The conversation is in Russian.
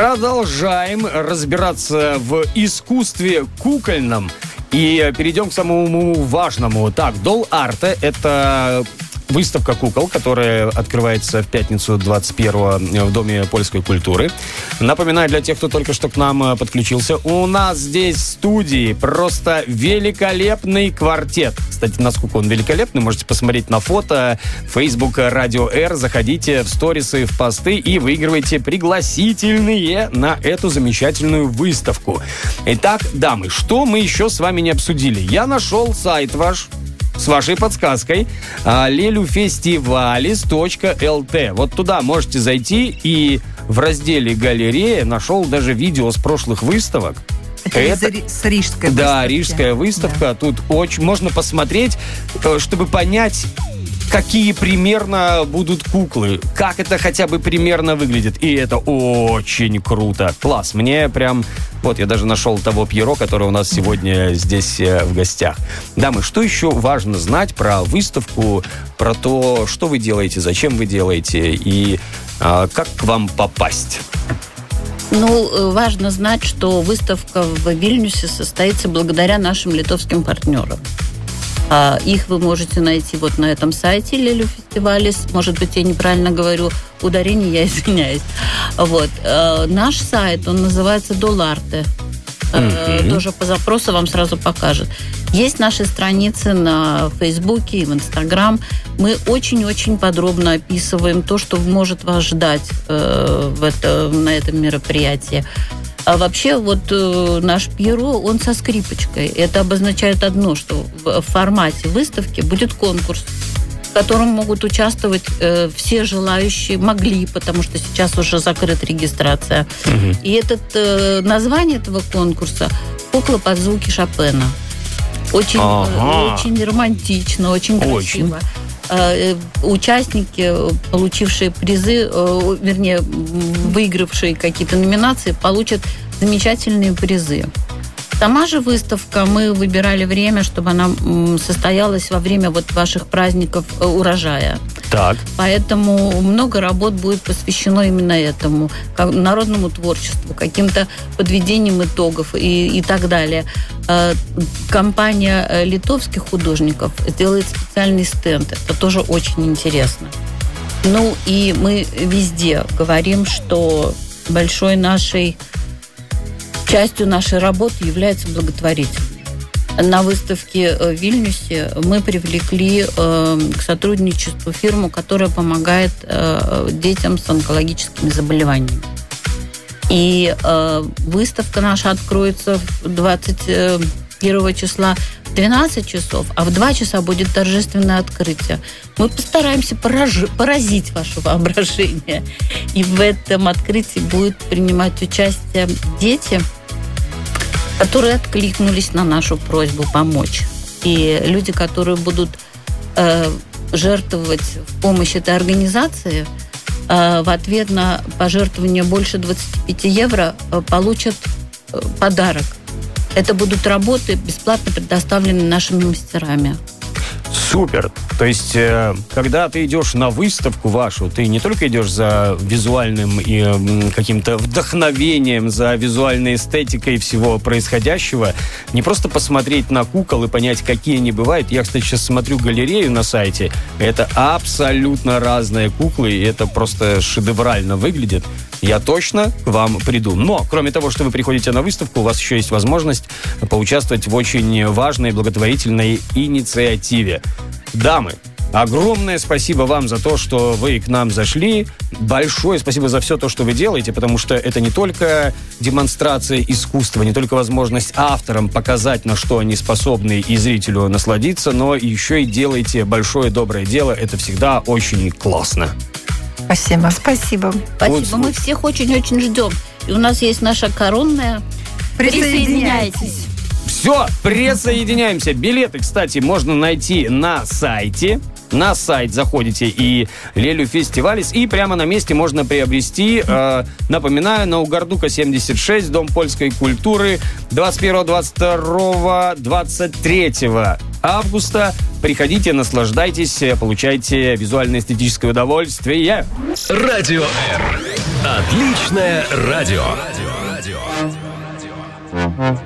Продолжаем разбираться в искусстве кукольном. И перейдем к самому важному. Так, Doll Arte — это выставка кукол, которая открывается в пятницу 21-го в Доме польской культуры. Напоминаю для тех, кто только что к нам подключился, у нас здесь в студии просто великолепный квартет. Кстати, насколько он великолепный, можете посмотреть на фото. Facebook Радио Р. Заходите в сторисы, в посты и выигрывайте пригласительные на эту замечательную выставку. Итак, дамы, что мы еще с вами не обсудили? Я нашел сайт ваш с вашей подсказкой lelufestivales.lt. Вот туда можете зайти, и в разделе «Галерея» нашел даже видео с прошлых выставок. Это с рижской выставки. Да, рижская выставка. Да. Тут очень можно посмотреть, чтобы понять, какие примерно будут куклы, как это хотя бы примерно выглядит. И это очень круто. Класс. Мне прям... Вот, я даже нашел того Пьеро, который у нас сегодня здесь в гостях. Дамы, что еще важно знать про выставку, про то, что вы делаете, зачем вы делаете и как к вам попасть? Ну, важно знать, что выставка в Вильнюсе состоится благодаря нашим литовским партнерам. Их вы можете найти вот на этом сайте Lelufestivales. Может быть, я неправильно говорю ударение, я извиняюсь. Вот. Наш сайт, он называется Doll Arte. Тоже по запросу вам сразу покажет. Есть наши страницы на Фейсбуке и в Инстаграм. Мы очень-очень подробно описываем то, что может вас ждать на этом мероприятии. А вообще вот наш Пьеро, он со скрипочкой. Это обозначает одно, что в формате выставки будет конкурс, в котором могут участвовать все желающие, могли, потому что сейчас уже закрыта регистрация. И название этого конкурса «Кукла под звуки Шопена». Очень романтично, очень красиво. Участники, получившие призы, вернее, выигравшие какие-то номинации, получат замечательные призы. Сама же выставка, мы выбирали время, чтобы она состоялась во время вот ваших праздников урожая. Так. Поэтому много работ будет посвящено именно этому, народному творчеству, каким-то подведениям итогов и так далее. Компания литовских художников сделает специальный стенд. Это тоже очень интересно. Ну и мы везде говорим, что большой частью нашей работы является благотворительность. На выставке в Вильнюсе мы привлекли к сотрудничеству фирму, которая помогает детям с онкологическими заболеваниями. И выставка наша откроется 21 числа в 12 часов, а в 2 часа будет торжественное открытие. Мы постараемся поразить ваше воображение. И в этом открытии будут принимать участие дети, которые откликнулись на нашу просьбу помочь. И люди, которые будут жертвовать в помощь этой организации, в ответ на пожертвование больше 25 евро получат подарок. Это будут работы, бесплатно предоставленные нашими мастерами. Супер! То есть, когда ты идешь на выставку вашу, ты не только идешь за визуальным и каким-то вдохновением, за визуальной эстетикой всего происходящего, не просто посмотреть на кукол и понять, какие они бывают. Я, кстати, сейчас смотрю галерею на сайте. Это абсолютно разные куклы, и это просто шедеврально выглядит. Я точно к вам приду. Но, кроме того, что вы приходите на выставку, у вас еще есть возможность поучаствовать в очень важной благотворительной инициативе. Дамы, огромное спасибо вам за то, что вы к нам зашли. Большое спасибо за все то, что вы делаете, потому что это не только демонстрация искусства, не только возможность авторам показать, на что они способны, и зрителю насладиться, но еще и делаете большое доброе дело. Это всегда очень классно. Спасибо. Спасибо. Спасибо. Мы всех очень-очень ждем. И у нас есть наша коронная. Присоединяйтесь. Все, присоединяемся. Билеты, кстати, можно найти на сайте. На сайт заходите и Lelufestivales, и прямо на месте можно приобрести, напоминаю, на Угардука 76, Дом польской культуры, 21, 22, 23 августа. Приходите, наслаждайтесь, получайте визуально-эстетическое удовольствие. Радио Р. Отличное радио.